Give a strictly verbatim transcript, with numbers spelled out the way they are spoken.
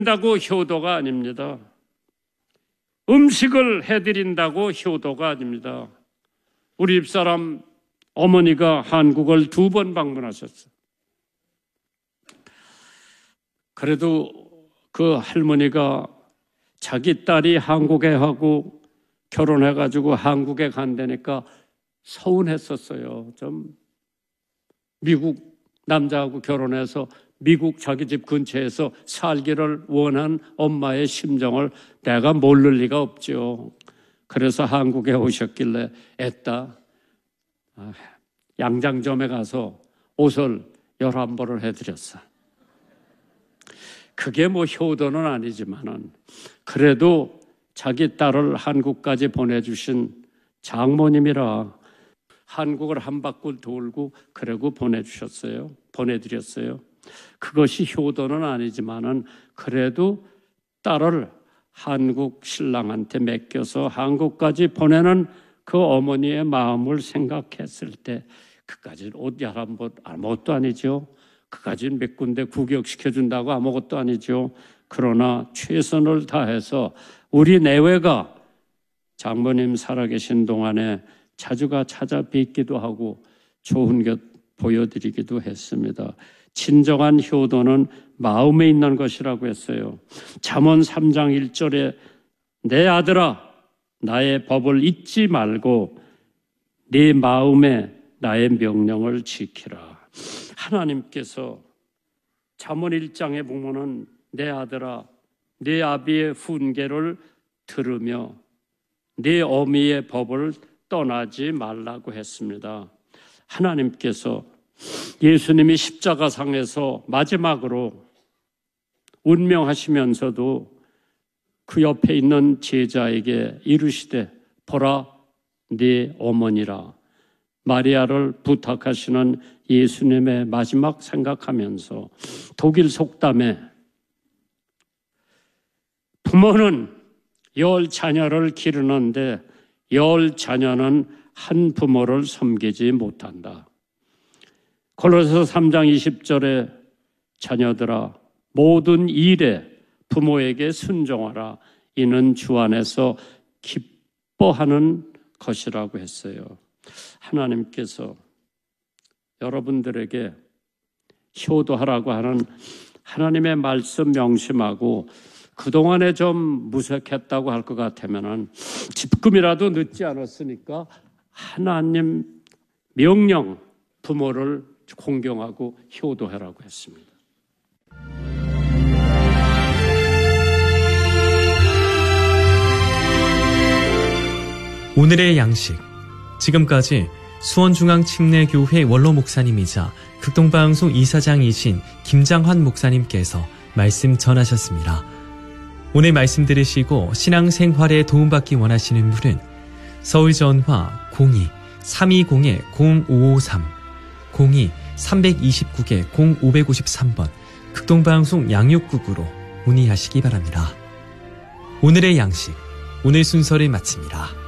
다고 효도가 아닙니다. 음식을 해드린다고 효도가 아닙니다. 우리 집사람 어머니가 한국을 두 번 방문하셨어요. 그래도 그 할머니가 자기 딸이 한국에 하고 결혼해가지고 한국에 간다니까 서운했었어요. 좀 미국 남자하고 결혼해서 미국 자기 집 근처에서 살기를 원한 엄마의 심정을 내가 모를 리가 없죠. 그래서 한국에 오셨길래 애따 양장점에 가서 옷을 열한 벌을 해드렸어. 그게 뭐 효도는 아니지만은 그래도 자기 딸을 한국까지 보내주신 장모님이라 한국을 한 바퀴 돌고 그러고 보내주셨어요. 보내드렸어요. 그것이 효도는 아니지만은 그래도 딸을 한국 신랑한테 맡겨서 한국까지 보내는 그 어머니의 마음을 생각했을 때 그까지는 옷 열한 벌 아무것도 아니죠. 그까지는 몇 군데 구경시켜준다고 아무것도 아니죠. 그러나 최선을 다해서 우리 내외가 장모님 살아계신 동안에 자주가 찾아뵙기도 하고 좋은 것 보여드리기도 했습니다. 진정한 효도는 마음에 있는 것이라고 했어요. 잠언 삼 장 일 절에 내 아들아 나의 법을 잊지 말고 네 마음에 나의 명령을 지키라. 하나님께서 잠언 일 장에 보면은 내 아들아 네 아비의 훈계를 들으며 네 어미의 법을 떠나지 말라고 했습니다. 하나님께서 예수님이 십자가상에서 마지막으로 운명하시면서도 그 옆에 있는 제자에게 이르시되 보라 네 어머니라 마리아를 부탁하시는 예수님의 마지막 생각하면서 독일 속담에 부모는 열 자녀를 기르는데 열 자녀는 한 부모를 섬기지 못한다. 골로새서 삼 장 이십 절에 자녀들아 모든 일에 부모에게 순종하라. 이는 주 안에서 기뻐하는 것이라고 했어요. 하나님께서 여러분들에게 효도하라고 하는 하나님의 말씀 명심하고 그동안에 좀 무색했다고 할 것 같으면은 지금이라도 늦지 않았으니까 하나님 명령 부모를 공경하고 효도하라고 했습니다. 오늘의 양식. 지금까지 수원중앙침례교회 원로 목사님이자 극동방송 이사장이신 김장환 목사님께서 말씀 전하셨습니다. 오늘 말씀 들으시고 신앙생활에 도움받기 원하시는 분은 서울전화 공이 삼이공 공오오삼 공이 삼이구 공오오삼 번 극동방송 양육국으로 문의하시기 바랍니다. 오늘의 양식, 오늘 순서를 마칩니다.